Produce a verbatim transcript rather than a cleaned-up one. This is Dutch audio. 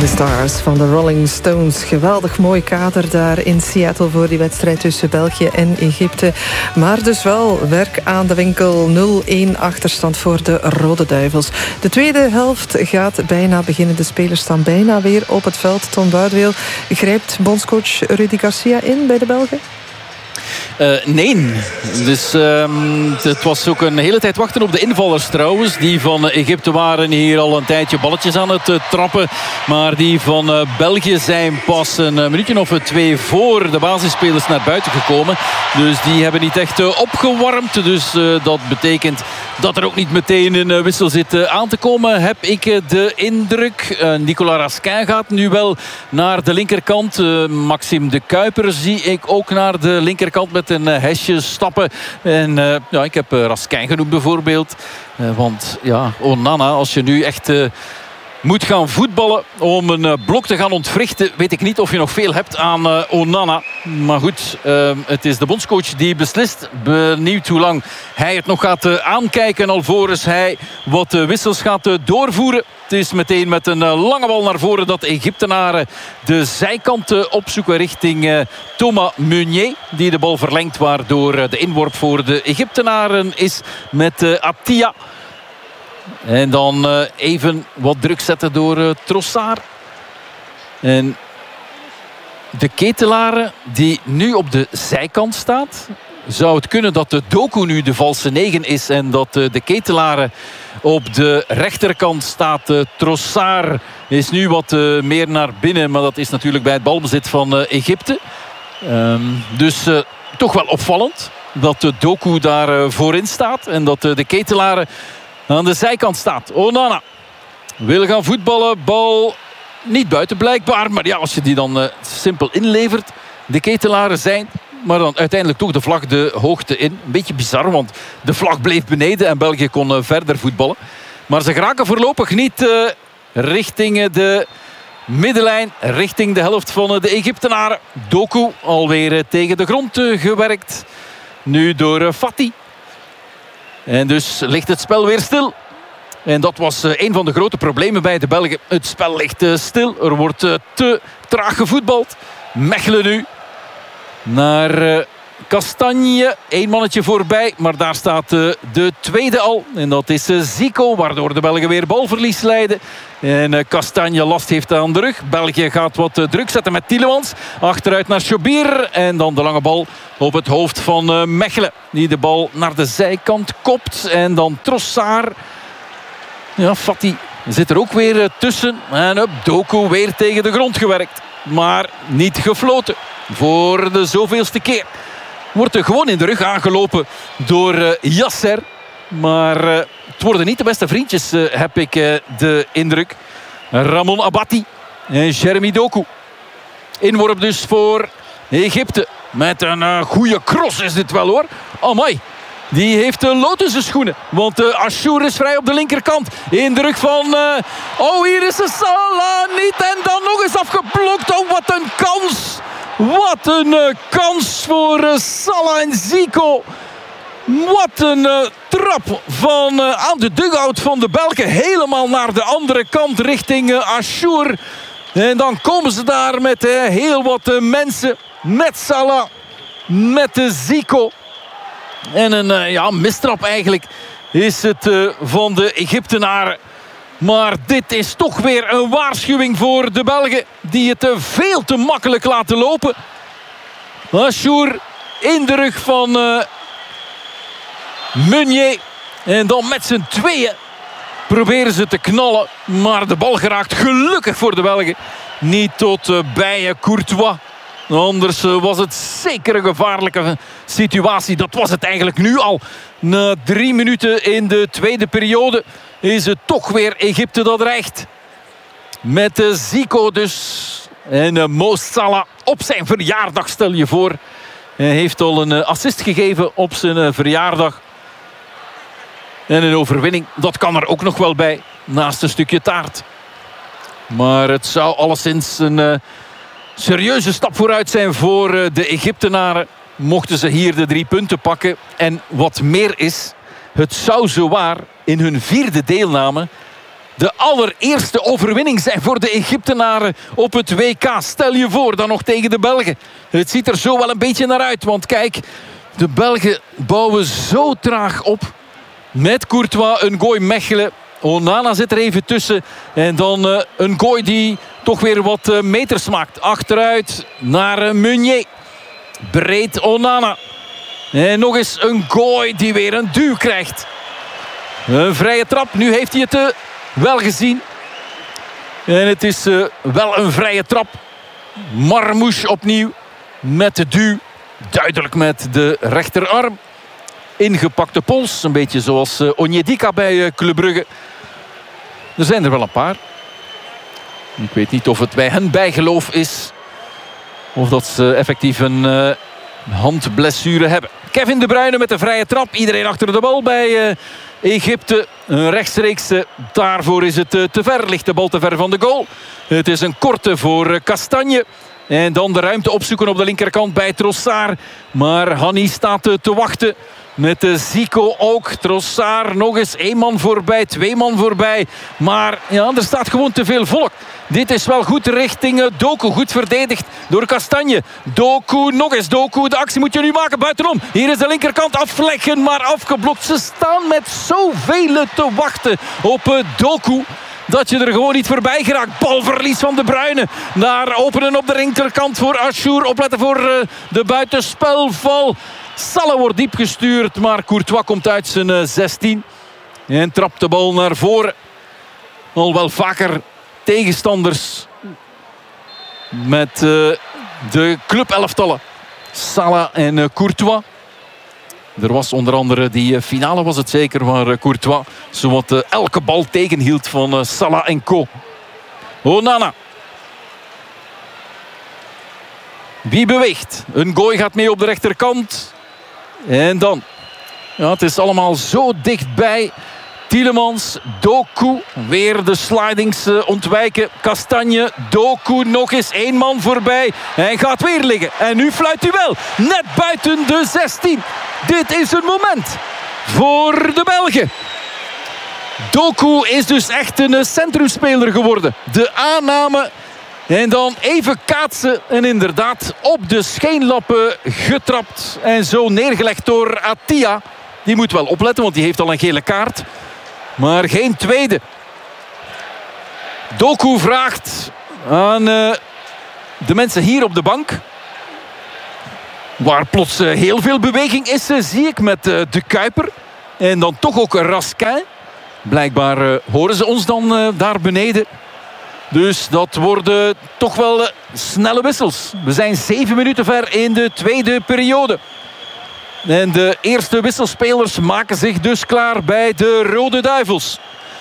the Stars van de Rolling Stones. Geweldig mooi kader daar in Seattle voor die wedstrijd tussen België en Egypte. Maar dus wel werk aan de winkel. nul-een achterstand voor de Rode Duivels. De tweede helft gaat bijna beginnen. De spelers staan bijna weer op het veld. Tom Buidweel, grijpt bondscoach Rudy Garcia in bij de Belgen? Uh, nee. Dus uh, het was ook een hele tijd wachten op de invallers trouwens. Die van Egypte waren hier al een tijdje balletjes aan het uh, trappen. Maar die van uh, België zijn pas een uh, minuutje of twee voor de basisspelers naar buiten gekomen. Dus die hebben niet echt uh, opgewarmd. Dus uh, dat betekent dat er ook niet meteen een uh, wissel zit uh, aan te komen. Heb ik uh, de indruk. Uh, Nicolas Raskin gaat nu wel naar de linkerkant. Uh, Maxime de Kuiper zie ik ook naar de linkerkant met een uh, hesje stappen. En uh, ja, ik heb uh, Raskin genoemd bijvoorbeeld. Uh, want ja, Onana, als je nu echt uh, moet gaan voetballen om een uh, blok te gaan ontwrichten, weet ik niet of je nog veel hebt aan uh, Onana. Maar goed, uh, het is de bondscoach die beslist. Benieuwd hoe lang hij het nog gaat uh, aankijken alvorens hij wat uh, wissels gaat uh, doorvoeren. Het is meteen met een uh, lange bal naar voren dat de Egyptenaren de zijkant uh, opzoeken richting uh, Thomas Meunier. Die de bal verlengt, waardoor uh, de inworp voor de Egyptenaren is met uh, Attia. En dan uh, even wat druk zetten door uh, Trossard. En de Ketelare die nu op de zijkant staat. Zou het kunnen dat de Doku nu de valse negen is en dat uh, de Ketelare op de rechterkant staat. Uh, Trossard is nu wat uh, meer naar binnen, maar dat is natuurlijk bij het balbezit van uh, Egypte. Um, dus uh, toch wel opvallend dat de Doku daar uh, voorin staat en dat uh, de Ketelare aan de zijkant staat. Onana wil gaan voetballen. Bal niet buiten blijkbaar. Maar ja, als je die dan uh, simpel inlevert. De Ketelaren zijn, maar dan uiteindelijk toch de vlag de hoogte in. Een beetje bizar, want de vlag bleef beneden en België kon uh, verder voetballen. Maar ze geraken voorlopig niet uh, richting uh, de middenlijn. Richting de helft van uh, de Egyptenaren. Doku alweer uh, tegen de grond uh, gewerkt. Nu door uh, Fati. En dus ligt het spel weer stil. En dat was uh, een van de grote problemen bij de Belgen. Het spel ligt uh, stil. Er wordt uh, te traag gevoetbald. Mechelen nu naar uh, Kastanje. Eén mannetje voorbij. Maar daar staat uh, de tweede al. En dat is uh, Zico. Waardoor de Belgen weer balverlies leiden. En uh, Kastanje last heeft aan de rug. België gaat wat uh, druk zetten met Tielemans. Achteruit naar Chobir. En dan de lange bal op het hoofd van uh, Mechelen. Die de bal naar de zijkant kopt. En dan Trossard. Ja, Fati zit er ook weer uh, tussen. En up, Doku weer tegen de grond gewerkt. Maar niet gefloten. Voor de zoveelste keer. Wordt er gewoon in de rug aangelopen door uh, Yasser. Maar uh, het worden niet de beste vriendjes, uh, heb ik uh, de indruk. Ramon Abati en Jeremy Doku. Inworp dus voor Egypte. Met een uh, goede cross is dit wel hoor. Amai. Die heeft uh, lood in zijn schoenen. Want uh, Ashour is vrij op de linkerkant. In de rug van... Uh... Oh, hier is de Salah niet. En dan nog eens afgeblokt. Oh, wat een kans. Wat een uh, kans voor uh, Salah en Zico. Wat een uh, trap van, uh, aan de dugout van de Belgen. Helemaal naar de andere kant richting uh, Ashour. En dan komen ze daar met uh, heel wat uh, mensen. Met Salah. Met de Zico. En een uh, ja, mistrap eigenlijk is het uh, van de Egyptenaren. Maar dit is toch weer een waarschuwing voor de Belgen. Die het uh, veel te makkelijk laten lopen. Ashour in de rug van uh, Meunier. En dan met z'n tweeën proberen ze te knallen. Maar de bal geraakt gelukkig voor de Belgen niet tot uh, bij uh, Courtois. Anders was het zeker een gevaarlijke situatie. Dat was het eigenlijk nu al. Na drie minuten in de tweede periode is het toch weer Egypte dat dreigt. Met de Zico dus. En Mo Salah op zijn verjaardag, stel je voor. Hij heeft al een assist gegeven op zijn verjaardag. En een overwinning, dat kan er ook nog wel bij. Naast een stukje taart. Maar het zou alleszins een... Uh, serieuze stap vooruit zijn voor de Egyptenaren. Mochten ze hier de drie punten pakken. En wat meer is, het zou zowaar in hun vierde deelname de allereerste overwinning zijn voor de Egyptenaren op het W K. Stel je voor, dan nog tegen de Belgen. Het ziet er zo wel een beetje naar uit. Want kijk, de Belgen bouwen zo traag op. Met Courtois, een gooi Mechelen. Onana zit er even tussen. En dan uh, een gooi die toch weer wat uh, meters maakt. Achteruit naar uh, Meunier. Breed Onana. En nog eens een gooi die weer een duw krijgt. Een vrije trap. Nu heeft hij het uh, wel gezien. En het is uh, wel een vrije trap. Marmouche opnieuw met de duw. Duidelijk met de rechterarm. Ingepakte pols. Een beetje zoals uh, Onyedika bij uh, Club Brugge. Er zijn er wel een paar. Ik weet niet of het bij hen bijgeloof is. Of dat ze effectief een uh, handblessure hebben. Kevin De Bruyne met de vrije trap. Iedereen achter de bal bij uh, Egypte. Een rechtstreeks. Uh, daarvoor is het uh, te ver. Ligt de bal te ver van de goal. Het is een korte voor uh, Kastanje. En dan de ruimte opzoeken op de linkerkant bij Trossard. Maar Hanni staat uh, te wachten. Met de Zico ook. Trossard nog eens. één man voorbij. Twee man voorbij. Maar ja, er staat gewoon te veel volk. Dit is wel goed richting Doku. Goed verdedigd door Kastanje. Doku nog eens. Doku, de actie moet je nu maken buitenom. Hier is de linkerkant afleggen, maar afgeblokt. Ze staan met zoveel te wachten op Doku. Dat je er gewoon niet voorbij geraakt. Balverlies van De Bruyne. Naar openen op de linkerkant voor Achour. Opletten voor uh, de buitenspelval. Salah wordt diep gestuurd. Maar Courtois komt uit zijn uh, zestien. En trapt de bal naar voren. Al wel vaker tegenstanders. Met uh, de clubelftallen. Salah en uh, Courtois. Er was onder andere die finale, was het zeker, waar Courtois zowat uh, elke bal tegenhield van uh, Salah en co. Onana. Wie beweegt? Een gooi gaat mee op de rechterkant. En dan. Ja, het is allemaal zo dichtbij. Tielemans, Doku, weer de slidings uh, ontwijken. Kastanje, Doku, nog eens één man voorbij. Hij gaat weer liggen. En nu fluit hij wel. Net buiten de zestien. Dit is een moment voor de Belgen. Doku is dus echt een centrumspeler geworden. De aanname en dan even kaatsen. En inderdaad op de scheenlappen getrapt. En zo neergelegd door Attia. Die moet wel opletten, want die heeft al een gele kaart. Maar geen tweede. Doku vraagt aan uh, de mensen hier op de bank. Waar plots uh, heel veel beweging is, uh, zie ik met uh, de Kuiper. En dan toch ook Raskin. Blijkbaar uh, horen ze ons dan uh, daar beneden. Dus dat worden toch wel uh, snelle wissels. We zijn zeven minuten ver in de tweede periode. En de eerste wisselspelers maken zich dus klaar bij de Rode Duivels.